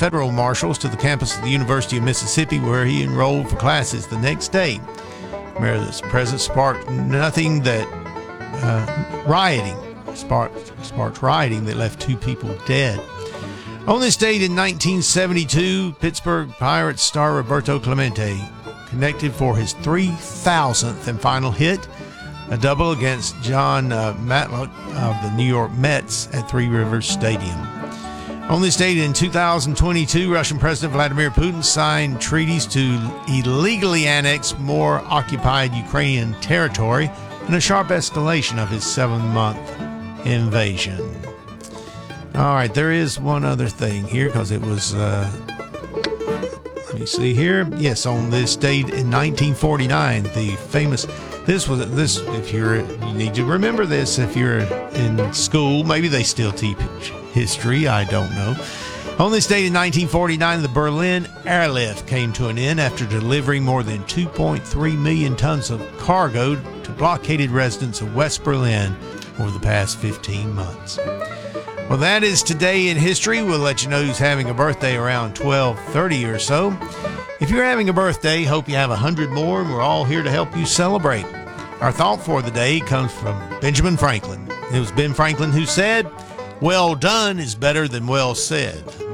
federal marshals to the campus of the University of Mississippi, where he enrolled for classes the next day. Meredith's presence sparked rioting that left 2 people dead. On this date in 1972, Pittsburgh Pirates star Roberto Clemente connected for his 3,000th and final hit, a double against John Matlock of the New York Mets at Three Rivers Stadium. On this date in 2022, Russian President Vladimir Putin signed treaties to illegally annex more occupied Ukrainian territory in a sharp escalation of his 7-month invasion. All right, there is one other thing here because it was, let me see here. Yes, on this date in 1949, the famous, you need to remember this if you're in school. Maybe they still teach history, I don't know. On this date in 1949, the Berlin airlift came to an end after delivering more than 2.3 million tons of cargo to blockaded residents of West Berlin over the past 15 months. Well, that is today in history. We'll let you know who's having a birthday around 12:30 or so. If you're having a birthday, hope you have 100 more, and we're all here to help you celebrate. Our thought for the day comes from Benjamin Franklin. It was Ben Franklin who said, "Well done is better than well said."